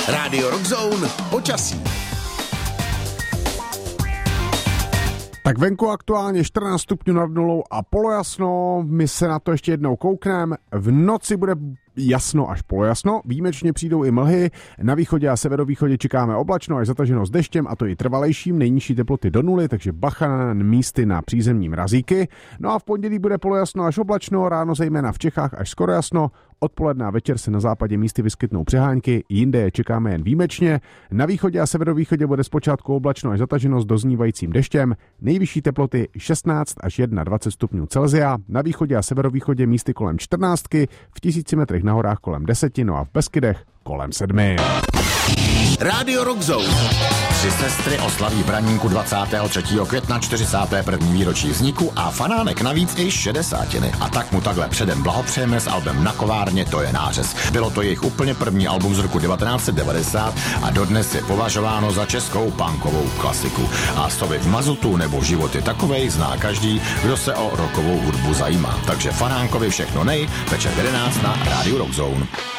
Rádio Rockzone počasí. Tak venku aktuálně 14 stupňů nad nulou a polojasno, my se na to ještě jednou koukneme. V noci bude jasno až polojasno, výjimečně přijdou i mlhy, na východě a severovýchodě čekáme oblačno až zataženo s deštěm a to i trvalejším, nejnižší teploty do nuly, takže bacha na místy na přízemní mrazíky. No a v pondělí bude polojasno až oblačno, ráno zejména v Čechách až skoro jasno, odpoledne a večer se na západě místy vyskytnou přehánky, jinde je čekáme jen výjimečně. Na východě a severovýchodě bude zpočátku oblačno až zataženo s doznívajícím deštěm, nejvyšší teploty 16 až 21 stupňů Celsia, na východě a severovýchodě místy kolem 14, v 1000 metrech na horách kolem 10, no a v Beskydech kolem 7. Rádio Rockzone. Tři sestry oslaví v Braníku 23. května 41. výročí vzniku a Fanánek navíc i 60. A tak mu takhle předem blahopřejeme s albem Na kovárně, to je nářez. Bylo to jejich úplně první album z roku 1990 a dodnes je považováno za českou punkovou klasiku. A Sovy v mazutu nebo Život je takovej zná každý, kdo se o rockovou hudbu zajímá. Takže Fanánkovi všechno nej, večer 11 na Rádiu Rockzone.